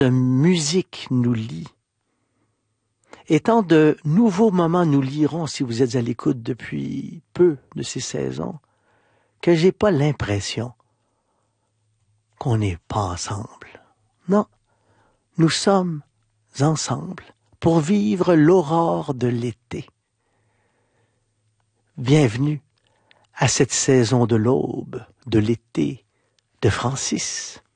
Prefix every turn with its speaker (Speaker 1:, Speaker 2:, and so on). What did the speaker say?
Speaker 1: de musique nous lie. Et tant de nouveaux moments nous lieront si vous êtes à l'écoute depuis peu de ces saisons, que j'ai pas l'impression qu'on n'est pas ensemble. Non, nous sommes ensemble pour vivre l'aurore de l'été. Bienvenue à cette saison de l'aube, de l'été, de Francis.